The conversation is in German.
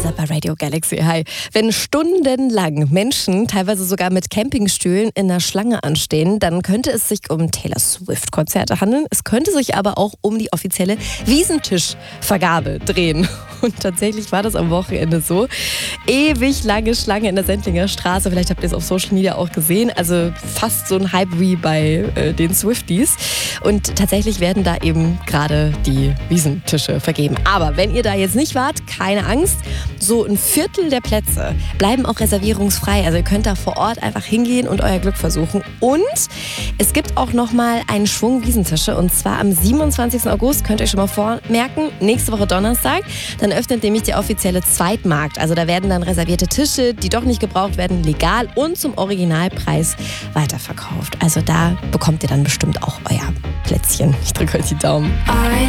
Lisa bei Radio Galaxy. Hi. Wenn stundenlang Menschen, teilweise sogar mit Campingstühlen, in der Schlange anstehen, dann könnte es sich um Taylor Swift-Konzerte handeln. Es könnte sich aber auch um die offizielle Wiesentischvergabe drehen. Und tatsächlich war das am Wochenende so. Ewig lange Schlange in der Sendlinger Straße. Vielleicht habt ihr es auf Social Media auch gesehen. Also fast so ein Hype wie bei den Swifties. Und tatsächlich werden da eben gerade die Wiesentische vergeben. Aber wenn ihr da jetzt nicht wart, keine Angst. So ein Viertel der Plätze bleiben auch reservierungsfrei. Also ihr könnt da vor Ort einfach hingehen und euer Glück versuchen. Und es gibt auch nochmal einen Schwung Wiesentische. Und zwar am 27. August, könnt ihr euch schon mal vormerken, nächste Woche Donnerstag. Dann öffnet nämlich der offizielle Zweitmarkt. Also da werden dann reservierte Tische, die doch nicht gebraucht werden, legal und zum Originalpreis weiterverkauft. Also da bekommt ihr dann bestimmt auch euer Plätzchen. Ich drücke euch die Daumen.